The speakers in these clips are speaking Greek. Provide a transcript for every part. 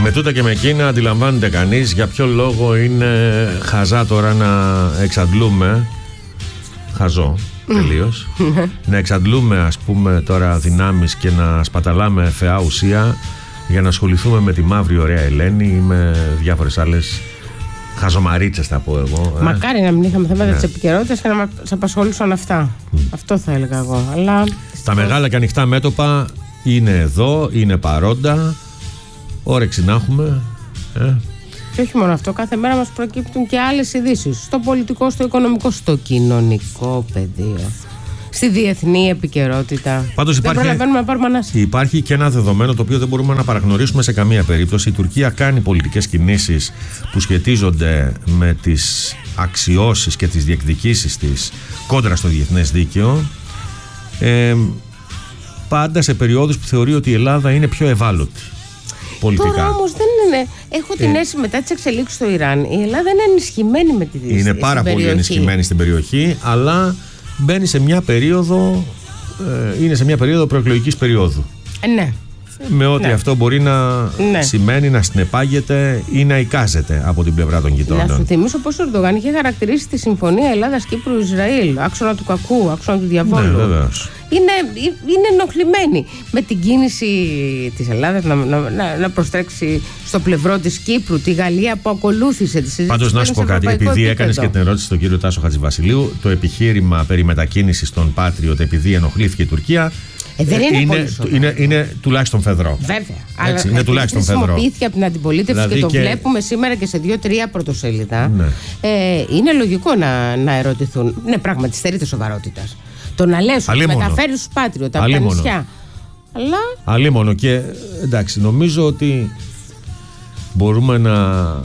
Με τούτα και με εκείνα αντιλαμβάνεται κανείς για ποιο λόγο είναι χαζά τώρα να εξαντλούμε. Χαζό τελείως. Να εξαντλούμε ας πούμε τώρα δυνάμεις και να σπαταλάμε φαιά ουσία για να ασχοληθούμε με τη μαύρη ωραία Ελένη ή με διάφορες άλλες χαζομαρίτσες, θα πω εγώ. Μακάρι να μην είχαμε θέματα της επικαιρότητας και να μας απασχολούσαν αυτά. Αυτό θα έλεγα εγώ. Αλλά τα μεγάλα και ανοιχτά μέτωπα είναι εδώ, είναι παρόντα. Όρεξη να έχουμε. Και όχι μόνο αυτό, κάθε μέρα μας προκύπτουν και άλλες ειδήσεις. Στο πολιτικό, στο οικονομικό, στο κοινωνικό πεδίο, στη διεθνή επικαιρότητα. Πάντως δεν προλαβαίνουμε να πάρουμε ανάσα. Υπάρχει και ένα δεδομένο το οποίο δεν μπορούμε να παραγνωρίσουμε σε καμία περίπτωση. Η Τουρκία κάνει πολιτικές κινήσεις που σχετίζονται με τις αξιώσεις και τις διεκδικήσεις της κόντρα στο διεθνές δίκαιο. Πάντα σε περιόδους που θεωρεί ότι η Ελλάδα είναι πιο ευάλωτη πολιτικά. Τώρα όμως δεν είναι. Έχω την αίσθηση μετά τις εξελίξεις στο Ιράν, η Ελλάδα είναι ενισχυμένη με τη δύση. Είναι πάρα πολύ ενισχυμένη στην περιοχή, αλλά μπαίνει σε μια περίοδο, είναι σε μια περίοδο προεκλογικής περίοδου. Ναι. Με ό,τι αυτό μπορεί να σημαίνει, να συνεπάγεται ή να εικάζεται από την πλευρά των γειτόνων. Να σου θυμίσω πως ο Ερντογάν είχε χαρακτηρίσει τη συμφωνία Ελλάδας-Κύπρου-Ισραήλ άξονα του κακού, άξονα του διαβόλου. Ναι, βεβαίως. Είναι ενοχλημένη με την κίνηση της Ελλάδας να προστρέξει στο πλευρό της Κύπρου, τη Γαλλία που ακολούθησε τη συζήτηση. Πάντως να σου πω κάτι, επειδή έκανες και την ερώτηση στον κύριο Τάσο Χατζηβασιλείου, το επιχείρημα περί μετακίνησης των Patriot επειδή ενοχλήθηκε η Τουρκία. Δεν είναι τουλάχιστον φεδρό. Βέβαια. Έτσι, είναι τουλάχιστον φεδρό. Χρησιμοποιήθηκε από την αντιπολίτευση δηλαδή και το βλέπουμε σήμερα και σε 2-3 πρωτοσέλιδα. Ναι. Είναι λογικό να ερωτηθούν. Ναι, πράγματι, στερείται σοβαρότητας. Το να λες ότι μεταφέρει στους Patriot από τα νησιά. Αλλά. Αλίμονο. Και εντάξει, νομίζω ότι μπορούμε να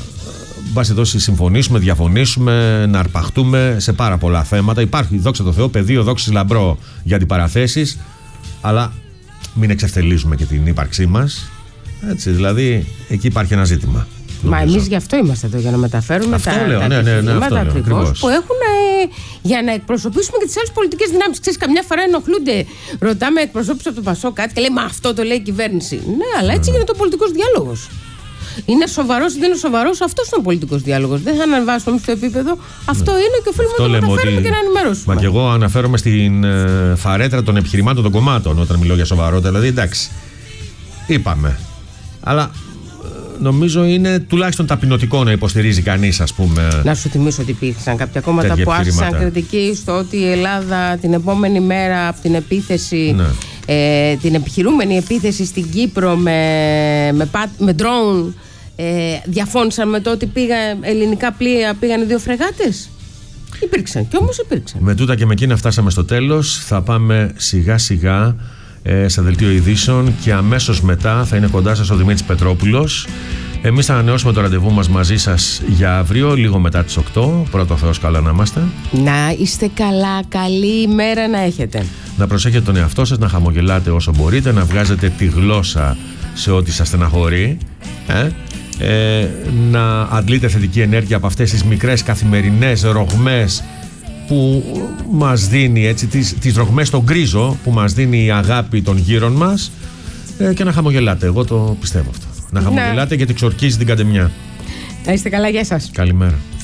συμφωνήσουμε, διαφωνήσουμε, να αρπαχτούμε σε πάρα πολλά θέματα. Υπάρχει, δόξα τω Θεώ, πεδίο δόξης λαμπρό για αντιπαραθέσεις. Αλλά μην εξευτελίζουμε και την ύπαρξή μας. Έτσι, δηλαδή, εκεί υπάρχει ένα ζήτημα. Μα εμείς γι' αυτό είμαστε εδώ, για να μεταφέρουμε αυτό τα επιχειρήματα ακριβώς που έχουν για να εκπροσωπήσουμε και τις άλλες πολιτικές δυνάμεις. Ξέρεις, καμιά φορά ενοχλούνται. Ρωτάμε εκπροσώπους από το ΠΑΣΟ κάτι και λέει μα αυτό το λέει η κυβέρνηση. Ναι, αλλά έτσι γίνεται ο πολιτικός διάλογος. Είναι σοβαρός ή δεν είναι σοβαρός, αυτός είναι ο πολιτικός διάλογος. Δεν θα αναβάσουμε στο επίπεδο. Αυτό είναι και οφείλουμε να το μεταφέρουμε και να ενημερώσουμε. Μα και εγώ αναφέρομαι στην φαρέτρα των επιχειρημάτων των κομμάτων όταν μιλώ για σοβαρότητα. Δηλαδή, εντάξει, είπαμε. Αλλά νομίζω είναι τουλάχιστον ταπεινωτικό να υποστηρίζει κανείς, ας πούμε. Να σου θυμίσω ότι υπήρξαν κάποια κόμματα που άσκησαν κριτική στο ότι η Ελλάδα την επόμενη μέρα από την επίθεση. Ναι. Την επιχειρούμενη επίθεση στην Κύπρο με ντρόουν διαφώνησαν με το ότι ελληνικά πλοία πήγαν 2 φρεγάτες. Υπήρξαν και όμως υπήρξαν. Με τούτα και με εκείνα φτάσαμε στο τέλος. Θα πάμε σιγά σιγά σε δελτίο ειδήσεων και αμέσως μετά θα είναι κοντά σας ο Δημήτρης Πετρόπουλος. Εμείς θα ανανεώσουμε το ραντεβού μας μαζί σας για αύριο, λίγο μετά τις 8. Πρώτο Θεός, καλά να είμαστε. Να είστε καλά, καλή ημέρα να έχετε. Να προσέχετε τον εαυτό σας, να χαμογελάτε όσο μπορείτε, να βγάζετε τη γλώσσα σε ό,τι σας στεναχωρεί. Να αντλείτε θετική ενέργεια από αυτές τις μικρές καθημερινές ρογμές που μας δίνει, έτσι, τις ρογμές στον γκρίζο που μας δίνει η αγάπη των γύρων μας, και να χαμογελάτε. Εγώ το πιστεύω αυτό. Να χαμογελάτε γιατί ξορκίζει την καντεμιά. Να είστε καλά, γεια σας. Καλημέρα.